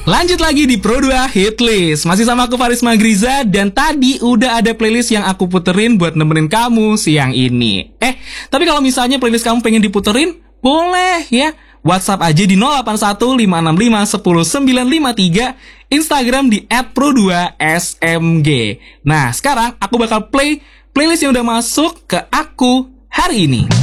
Lanjut lagi di Pro 2 Hitlist. Masih sama aku Faris Magriza. Dan tadi udah ada playlist yang aku puterin buat nemenin kamu siang ini. Tapi kalau misalnya playlist kamu pengen diputerin, boleh ya. WhatsApp aja di 08156510953, Instagram di @pro2smg. Nah, sekarang aku bakal play playlist yang udah masuk ke aku hari ini.